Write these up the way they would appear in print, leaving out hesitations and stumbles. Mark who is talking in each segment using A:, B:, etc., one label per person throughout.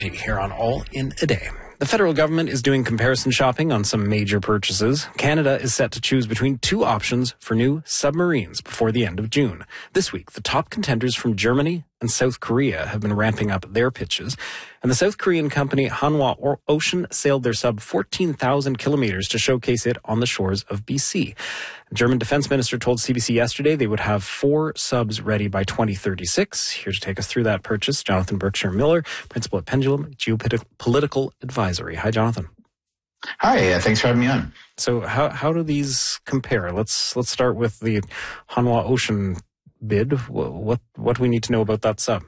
A: Here on All in a Day. The federal government is doing comparison shopping on some major purchases. Canada is set to choose between two options for new submarines before the end of June. This week, the top contenders from Germany and South Korea have been ramping up their pitches. And the South Korean company Hanwha Ocean sailed their sub 14,000 kilometers to showcase it on the shores of BC. The German defense minister told CBC yesterday they would have 4 subs ready by 2036. Here to take us through that purchase, Jonathan Berkshire Miller, principal at Pendulum Geopolitical Advisory. Hi, Jonathan.
B: Hi, thanks for having me on.
A: So how do these compare? Let's start with the Hanwha Ocean bid. What do we need to know about that sub?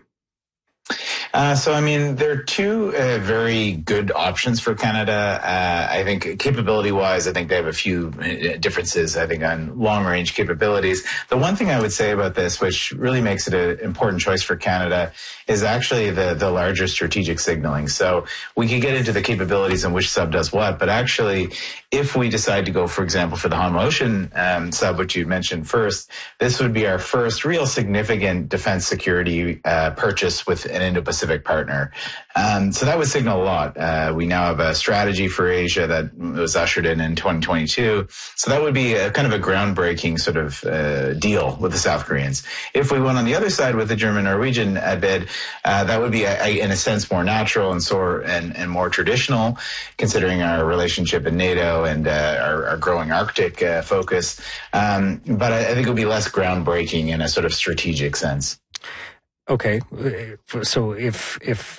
B: There are two very good options for Canada. I think capability-wise, I think they have a few differences, I think, on long-range capabilities. The one thing I would say about this, which really makes it an important choice for Canada, is actually the larger strategic signaling. So we could get into the capabilities and which sub does what, but actually, if we decide to go, for example, for the Hanwha Ocean sub, which you mentioned first, this would be our first real significant defense security purchase with an Indo-Pacific partner. So that would signal a lot. We now have a strategy for Asia that was ushered in 2022. So that would be a kind of a groundbreaking sort of deal with the South Koreans. If we went on the other side with the German-Norwegian bid, that would be, in a sense, more natural and more traditional, considering our relationship in NATO and our growing Arctic focus. But I think it would be less groundbreaking in a sort of strategic sense.
A: Okay, so if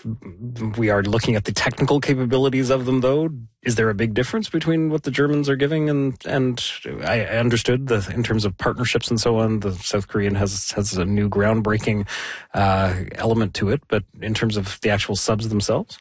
A: we are looking at the technical capabilities of them, though, is there a big difference between what the Germans are giving and I understood in terms of partnerships and so on, the South Korean has a new groundbreaking element to it, but in terms of the actual subs themselves?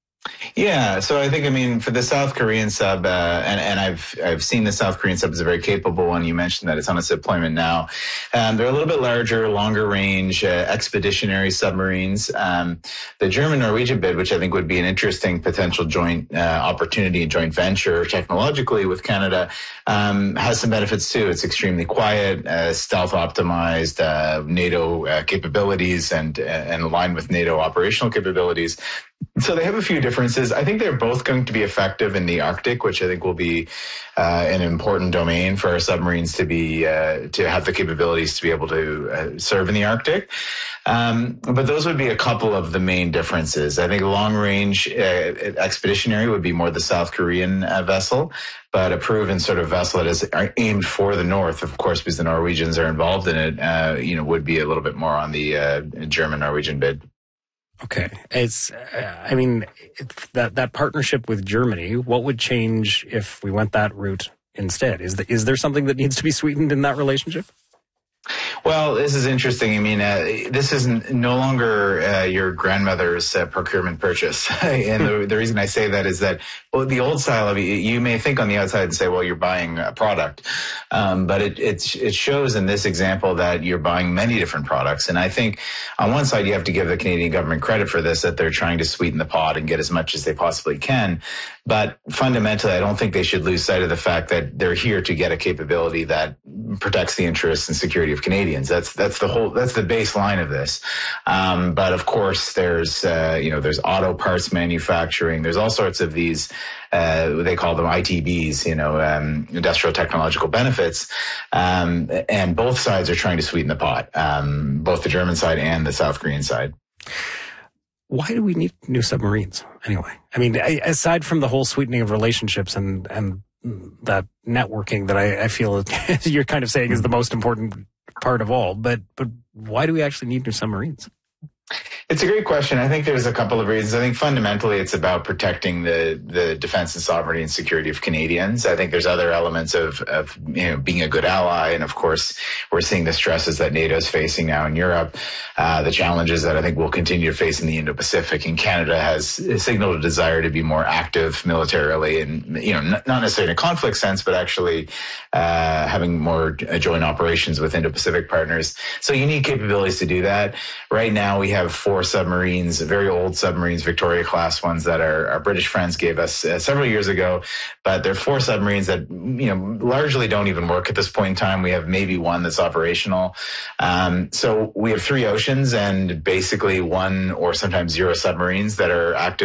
B: Yeah, so I think, for the South Korean sub, and I've seen the South Korean sub as a very capable one. You mentioned that it's on its deployment now. They're a little bit larger, longer range, expeditionary submarines. The German-Norwegian bid, which I think would be an interesting potential joint opportunity and joint venture technologically with Canada, has some benefits too. It's extremely quiet, stealth optimized, NATO capabilities and aligned with NATO operational capabilities. So they have a few differences. I think they're both going to be effective in the Arctic, which I think will be an important domain for our submarines to have the capabilities to be able to serve in the Arctic. But those would be a couple of the main differences. I think long-range expeditionary would be more the South Korean vessel, but a proven sort of vessel that is aimed for the North, of course, because the Norwegians are involved in it, would be a little bit more on the German-Norwegian bid.
A: Okay. That partnership with Germany, what would change if we went that route instead? Is there something that needs to be sweetened in that relationship?
B: Well, this is interesting. This is no longer your grandmother's procurement purchase. And the reason I say that is that, the old style of it, you may think on the outside and say, well, you're buying a product. But it shows in this example that you're buying many different products. And I think on one side, you have to give the Canadian government credit for this, that they're trying to sweeten the pot and get as much as they possibly can. But fundamentally, I don't think they should lose sight of the fact that they're here to get a capability that protects the interests and security of Canadians. That's the baseline of this. But of course, there's auto parts manufacturing. There's all sorts of these, they call them ITBs, industrial technological benefits. And both sides are trying to sweeten the pot, both the German side and the South Korean side.
A: Why do we need new submarines anyway? Aside from the whole sweetening of relationships and that networking that I feel you're kind of saying is the most important part of all, but why do we actually need new submarines?
B: It's a great question. I think there's a couple of reasons. I think fundamentally it's about protecting the defense and sovereignty and security of Canadians. I think there's other elements of being a good ally. And of course, we're seeing the stresses that NATO is facing now in Europe, the challenges that I think we'll continue to face in the Indo-Pacific. And Canada has signaled a desire to be more active militarily and, not necessarily in a conflict sense, but actually having more joint operations with Indo-Pacific partners. So you need capabilities to do that. Right now we have 4 submarines, very old submarines, Victoria-class ones that our British friends gave us several years ago. But they're 4 submarines that, largely don't even work at this point in time. We have maybe one that's operational. So we have 3 oceans and basically 1 or sometimes 0 submarines that are active